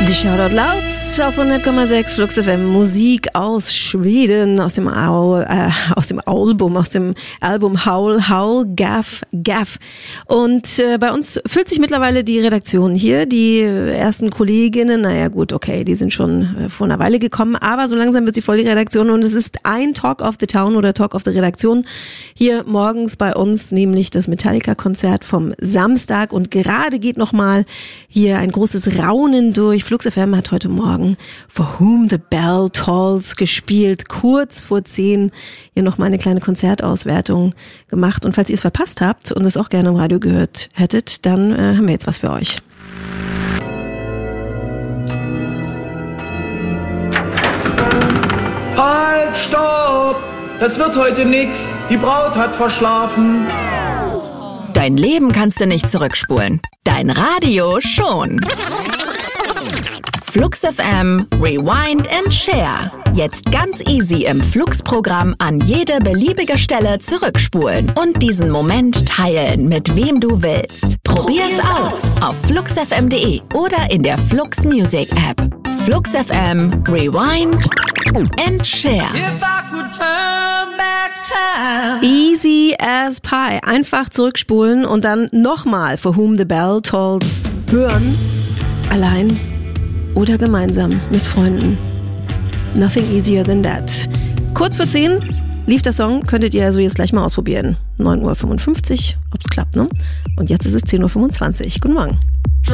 Die Shoutout Louds auf 100,6 Flux FM. Musik aus Schweden, aus dem Album Howl, Howl, Gaff, Gaff. Und bei uns füllt sich mittlerweile die Redaktion hier. Die ersten Kolleginnen, naja gut, okay, die sind schon vor einer Weile gekommen, aber so langsam wird sie voll die Redaktion und es ist ein Talk of the Town oder Talk of the Redaktion hier morgens bei uns, nämlich das Metallica-Konzert vom Samstag. Und gerade geht nochmal hier ein großes Raunen durch. Flux FM hat heute Morgen For Whom the Bell Tolls gespielt, kurz vor 10. Hier nochmal eine kleine Konzertauswertung gemacht. Und falls ihr es verpasst habt und es auch gerne im Radio gehört hättet, dann haben wir jetzt was für euch. Halt, stopp! Das wird heute nix. Die Braut hat verschlafen. Dein Leben kannst du nicht zurückspulen. Dein Radio schon. Flux FM, Rewind and Share. Jetzt ganz easy im Flux-Programm an jede beliebige Stelle zurückspulen und diesen Moment teilen, mit wem du willst. Probier's aus auf fluxfm.de oder in der Flux Music App. Flux FM, Rewind and Share. Easy as pie. Einfach zurückspulen und dann nochmal For Whom the Bell Tolls hören. Allein oder gemeinsam mit Freunden. Nothing easier than that. Kurz vor 10 lief der Song, könntet ihr also jetzt gleich mal ausprobieren. 9:55 Uhr, ob's klappt, ne? Und jetzt ist es 10:25 Uhr. Guten Morgen.